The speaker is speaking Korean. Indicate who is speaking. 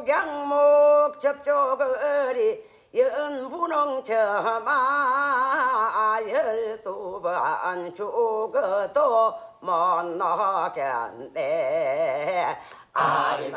Speaker 1: 양목 접촉거리 연분홍처마 12번 죽어도 못 나겠네. 아리나